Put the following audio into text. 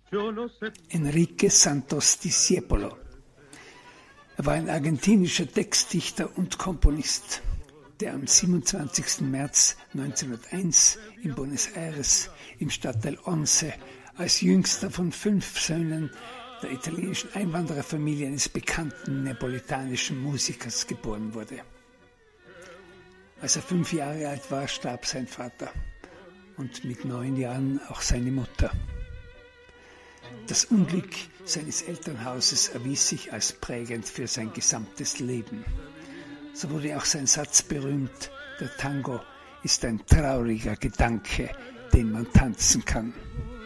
Enrique Santos Discépolo. Er war ein argentinischer Textdichter und Komponist, der am 27. März 1901 in Buenos Aires im Stadtteil Once als jüngster von 5 Söhnen der italienischen Einwandererfamilie eines bekannten neapolitanischen Musikers geboren wurde. Als er 5 Jahre alt war, starb sein Vater und mit 9 Jahren auch seine Mutter. Das Unglück seines Elternhauses erwies sich als prägend für sein gesamtes Leben. So wurde auch sein Satz berühmt: Der Tango ist ein trauriger Gedanke, den man tanzen kann.